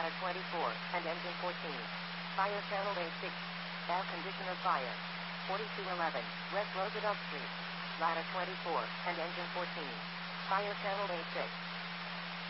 ladder 24, and engine 14. Fire channel A6. Air conditioner fire. 4211, West Roosevelt Street. Ladder 24, and engine 14. Fire channel A6.